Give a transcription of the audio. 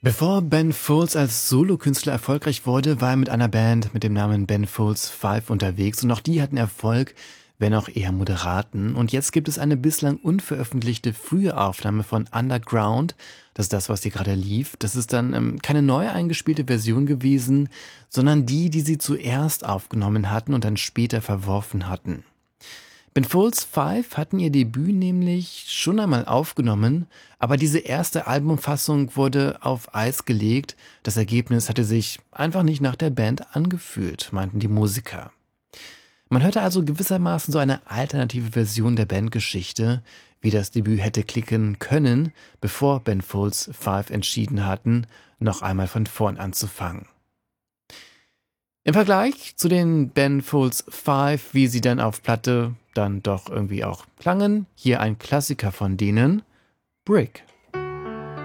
Bevor Ben Folds als Solokünstler erfolgreich wurde, war er mit einer Band mit dem Namen Ben Folds 5 unterwegs und auch die hatten Erfolg, wenn auch eher moderaten. Und jetzt gibt es eine bislang unveröffentlichte frühe Aufnahme von Underground. Das ist das, was hier gerade lief. Das ist dann keine neu eingespielte Version gewesen, sondern die sie zuerst aufgenommen hatten und dann später verworfen hatten. Ben Folds 5 hatten ihr Debüt nämlich schon einmal aufgenommen, aber diese erste Albumfassung wurde auf Eis gelegt. Das Ergebnis hatte sich einfach nicht nach der Band angefühlt, meinten die Musiker. Man hörte also gewissermaßen so eine alternative Version der Bandgeschichte, wie das Debüt hätte klicken können, bevor Ben Folds 5 entschieden hatten, noch einmal von vorn anzufangen. Im Vergleich zu den Ben Folds 5, wie sie dann auf Platte dann doch irgendwie auch klangen, hier ein Klassiker von denen, Brick.